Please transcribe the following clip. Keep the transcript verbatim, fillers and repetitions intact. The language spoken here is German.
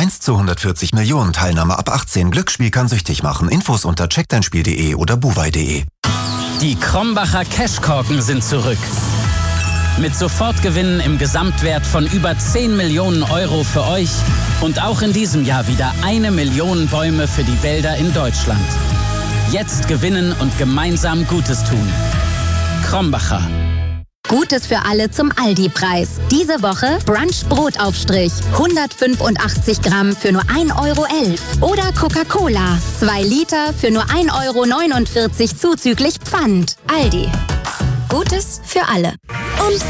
eins zu hundertvierzig Millionen, Teilnahme ab achtzehn. Glücksspiel kann süchtig machen. Infos unter check dein spiel punkt de oder buwei punkt de. Die Krombacher Cashkorken sind zurück. Mit Sofortgewinnen im Gesamtwert von über zehn Millionen Euro für euch und auch in diesem Jahr wieder eine Million Bäume für die Wälder in Deutschland. Jetzt gewinnen und gemeinsam Gutes tun. Krombacher. Gutes für alle zum Aldi-Preis. Diese Woche Brunch-Brotaufstrich. hundertfünfundachtzig Gramm für nur ein Euro elf. Oder Coca-Cola. zwei Liter für nur ein Euro neunundvierzig zuzüglich Pfand. Aldi. Gutes für alle. Und